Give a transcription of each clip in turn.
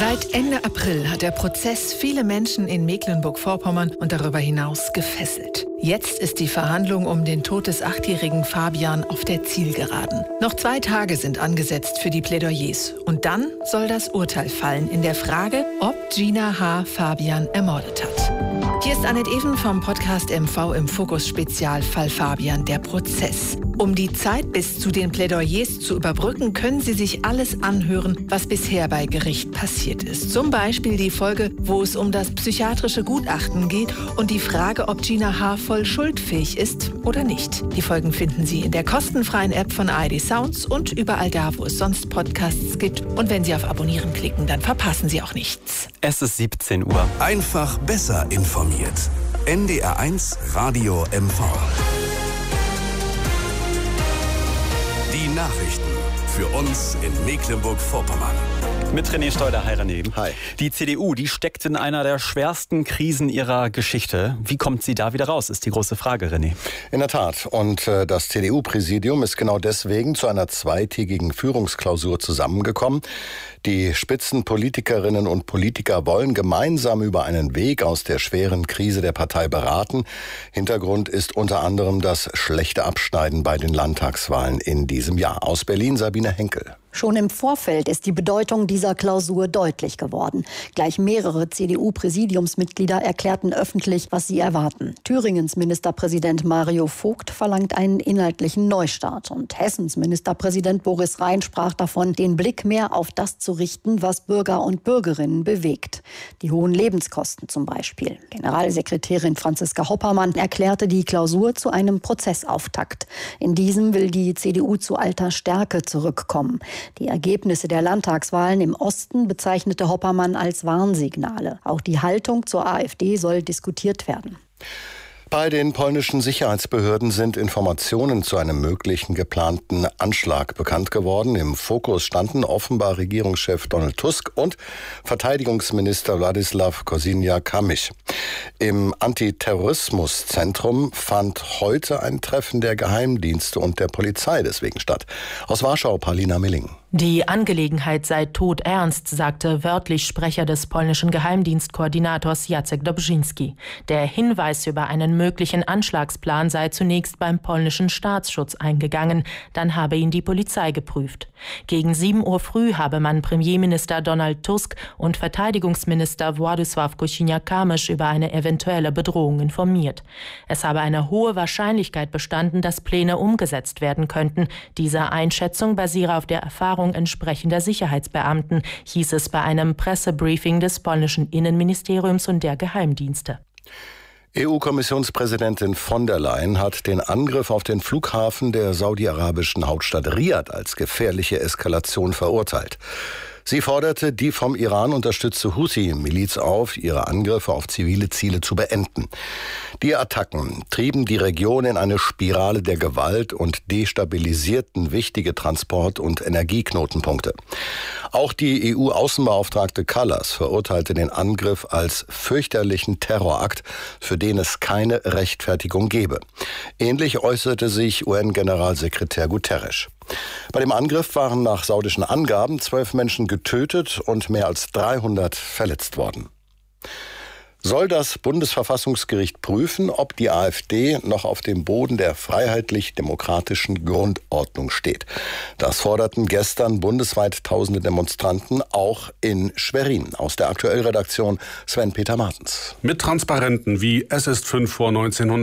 Seit Ende April hat der Prozess viele Menschen in Mecklenburg-Vorpommern und darüber hinaus gefesselt. Jetzt ist die Verhandlung um den Tod des 8-jährigen Fabian auf der Zielgeraden. Noch 2 Tage sind angesetzt für die Plädoyers. Und dann soll das Urteil fallen in der Frage, ob Gina H. Fabian ermordet hat. Hier ist Annette Even vom Podcast MV im Fokus Spezial Fall Fabian, der Prozess. Um die Zeit bis zu den Plädoyers zu überbrücken, können Sie sich alles anhören, was bisher bei Gericht passiert ist. Zum Beispiel die Folge, wo es um das psychiatrische Gutachten geht und die Frage, ob Gina H. voll schuldfähig ist oder nicht. Die Folgen finden Sie in der kostenfreien App von ARD Sounds und überall da, wo es sonst Podcasts gibt. Und wenn Sie auf Abonnieren klicken, dann verpassen Sie auch nichts. Es ist 17 Uhr. Einfach besser informiert. NDR1 Radio MV. Die Nachrichten für uns in Mecklenburg-Vorpommern. Mit René Steuder. Hi René. Hi. Die CDU, die steckt in einer der schwersten Krisen ihrer Geschichte. Wie kommt sie da wieder raus, ist die große Frage, René. In der Tat. Und das CDU-Präsidium ist genau deswegen zu einer 2-tägigen Führungsklausur zusammengekommen. Die Spitzenpolitikerinnen und Politiker wollen gemeinsam über einen Weg aus der schweren Krise der Partei beraten. Hintergrund ist unter anderem das schlechte Abschneiden bei den Landtagswahlen in diesem Jahr. Aus Berlin Sabine Henkel. Schon im Vorfeld ist die Bedeutung dieser Klausur deutlich geworden. Gleich mehrere CDU-Präsidiumsmitglieder erklärten öffentlich, was sie erwarten. Thüringens Ministerpräsident Mario Vogt verlangt einen inhaltlichen Neustart. Und Hessens Ministerpräsident Boris Rhein sprach davon, den Blick mehr auf das zu richten, was Bürger und Bürgerinnen bewegt. Die hohen Lebenskosten zum Beispiel. Generalsekretärin Franziska Hoppermann erklärte die Klausur zu einem Prozessauftakt. In diesem will die CDU zu alter Stärke zurückkommen. Die Ergebnisse der Landtagswahlen im Osten bezeichnete Hoppermann als Warnsignale. Auch die Haltung zur AfD soll diskutiert werden. Bei den polnischen Sicherheitsbehörden sind Informationen zu einem möglichen geplanten Anschlag bekannt geworden. Im Fokus standen offenbar Regierungschef Donald Tusk und Verteidigungsminister Władysław Kosiniak-Kamysz. Im Antiterrorismuszentrum fand heute ein Treffen der Geheimdienste und der Polizei deswegen statt. Aus Warschau, Paulina Milling. Die Angelegenheit sei todernst, sagte wörtlich Sprecher des polnischen Geheimdienstkoordinators Jacek Dobrzyński. Der Hinweis über einen möglichen Anschlagsplan sei zunächst beim polnischen Staatsschutz eingegangen, dann habe ihn die Polizei geprüft. Gegen 7 Uhr früh habe man Premierminister Donald Tusk und Verteidigungsminister Władysław Kosiniak-Kamysz über eine eventuelle Bedrohung informiert. Es habe eine hohe Wahrscheinlichkeit bestanden, dass Pläne umgesetzt werden könnten. Diese Einschätzung basiere auf der Erfahrung entsprechender Sicherheitsbeamten, hieß es bei einem Pressebriefing des polnischen Innenministeriums und der Geheimdienste. EU-Kommissionspräsidentin von der Leyen hat den Angriff auf den Flughafen der saudi-arabischen Hauptstadt Riad als gefährliche Eskalation verurteilt. Sie forderte die vom Iran unterstützte Houthi-Miliz auf, ihre Angriffe auf zivile Ziele zu beenden. Die Attacken trieben die Region in eine Spirale der Gewalt und destabilisierten wichtige Transport- und Energieknotenpunkte. Auch die EU-Außenbeauftragte Kallas verurteilte den Angriff als fürchterlichen Terrorakt, für den es keine Rechtfertigung gebe. Ähnlich äußerte sich UN-Generalsekretär Guterres. Bei dem Angriff waren nach saudischen Angaben 12 Menschen getötet und mehr als 300 verletzt worden. Soll das Bundesverfassungsgericht prüfen, ob die AfD noch auf dem Boden der freiheitlich-demokratischen Grundordnung steht. Das forderten gestern bundesweit tausende Demonstranten, auch in Schwerin. Aus der Aktuellredaktion Sven-Peter Martens. Mit Transparenten wie Es ist 5 vor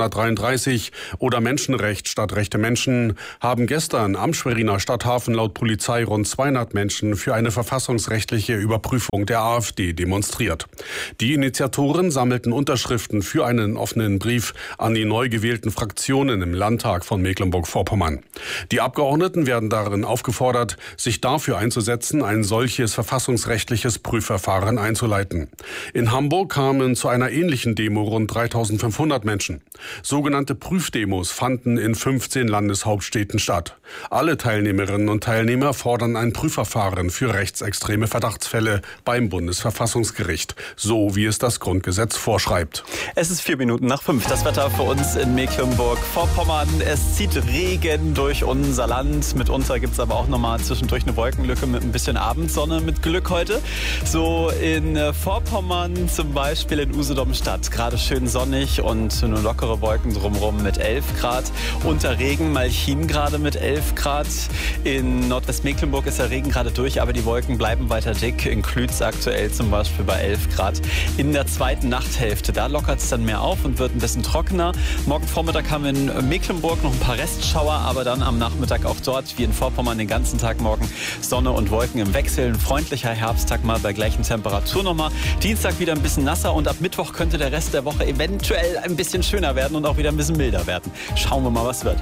1933 oder Menschenrecht statt rechte Menschen haben gestern am Schweriner Stadthafen laut Polizei rund 200 Menschen für eine verfassungsrechtliche Überprüfung der AfD demonstriert. Die Initiatoren sammelten Unterschriften für einen offenen Brief an die neu gewählten Fraktionen im Landtag von Mecklenburg-Vorpommern. Die Abgeordneten werden darin aufgefordert, sich dafür einzusetzen, ein solches verfassungsrechtliches Prüfverfahren einzuleiten. In Hamburg kamen zu einer ähnlichen Demo rund 3.500 Menschen. Sogenannte Prüfdemos fanden in 15 Landeshauptstädten statt. Alle Teilnehmerinnen und Teilnehmer fordern ein Prüfverfahren für rechtsextreme Verdachtsfälle beim Bundesverfassungsgericht, so wie es das Grundgesetz Gesetz vorschreibt. Es ist 4:05. Das Wetter für uns in Mecklenburg-Vorpommern. Es zieht Regen durch unser Land. Mitunter gibt es aber auch nochmal zwischendurch eine Wolkenlücke mit ein bisschen Abendsonne mit Glück heute. So in Vorpommern, zum Beispiel in Usedom-Stadt. Gerade schön sonnig und nur lockere Wolken drumherum mit 11 Grad. Unter Regen Malchin gerade mit 11 Grad. In Nordwestmecklenburg ist der Regen gerade durch, aber die Wolken bleiben weiter dick. In Klütz aktuell zum Beispiel bei 11 Grad. In der zweiten Nachthälfte, da lockert es dann mehr auf und wird ein bisschen trockener. Morgen Vormittag haben wir in Mecklenburg noch ein paar Restschauer, aber dann am Nachmittag auch dort, wie in Vorpommern, den ganzen Tag morgen Sonne und Wolken im Wechsel. Ein freundlicher Herbsttag mal bei gleichen Temperatur nochmal. Dienstag wieder ein bisschen nasser und ab Mittwoch könnte der Rest der Woche eventuell ein bisschen schöner werden und auch wieder ein bisschen milder werden. Schauen wir mal, was wird.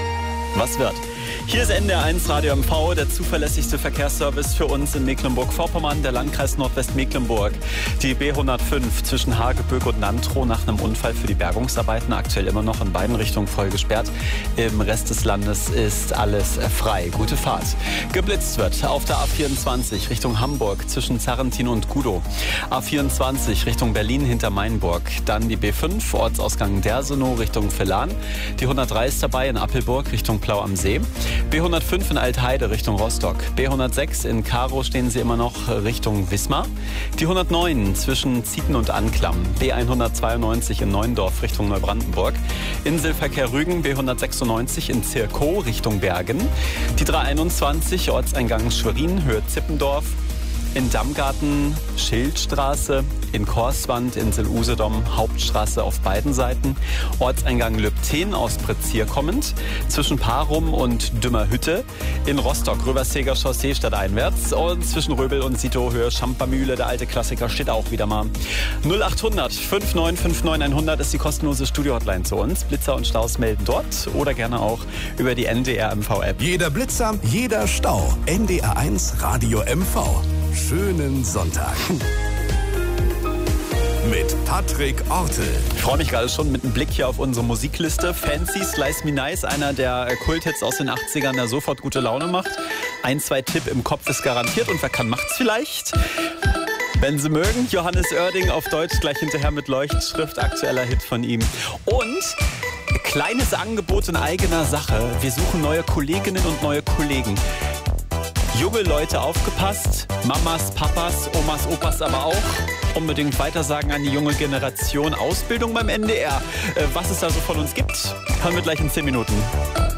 Hier ist NDR1 Radio MV, der zuverlässigste Verkehrsservice für uns in Mecklenburg-Vorpommern, der Landkreis Nordwestmecklenburg. Die B105 zwischen Hageböck und Nantrow nach einem Unfall für die Bergungsarbeiten aktuell immer noch in beiden Richtungen voll gesperrt. Im Rest des Landes ist alles frei. Gute Fahrt. Geblitzt wird auf der A24 Richtung Hamburg zwischen Zarrentin und Gudow. A24 Richtung Berlin hinter Mainburg. Dann die B5 Ortsausgang Dersenow Richtung Villan. Die 103 ist dabei in Appelburg Richtung Plau am See. B105 in Altheide Richtung Rostock. B106 in Karow stehen sie immer noch Richtung Wismar. Die 109 zwischen Zieten und Anklam. B192 in Neuendorf Richtung Neubrandenburg. Inselverkehr Rügen B196 in Zirkow Richtung Bergen. Die 321 Ortseingang Schwerin Höhe Zippendorf. In Dammgarten Schildstraße, in Korswand, Insel Usedom, Hauptstraße auf beiden Seiten. Ortseingang Lübten aus Prezier kommend, zwischen Parum und Dümmerhütte. In Rostock Röverseger Chaussee stadteinwärts und zwischen Röbel und Sito Höhe Schampermühle, der alte Klassiker, steht auch wieder mal. 0800 5959 100 ist die kostenlose Studio-Hotline zu uns. Blitzer und Staus melden dort oder gerne auch über die NDR MV-App. Jeder Blitzer, jeder Stau. NDR1 Radio MV. Schönen Sonntag. Mit Patrick Ortel. Ich freue mich gerade schon mit einem Blick hier auf unsere Musikliste. Fancy, Slice Me Nice, einer der Kulthits aus den 80ern, der sofort gute Laune macht. 1, 2 Tipp im Kopf ist garantiert und wer kann, macht's vielleicht. Wenn Sie mögen, Johannes Oerding auf Deutsch gleich hinterher mit Leuchtschrift, aktueller Hit von ihm. Und kleines Angebot in eigener Sache. Wir suchen neue Kolleginnen und neue Kollegen. Junge Leute, aufgepasst, Mamas, Papas, Omas, Opas aber auch. Unbedingt weitersagen an die junge Generation. Ausbildung beim NDR. Was es da so von uns gibt, hören wir gleich in 10 Minuten.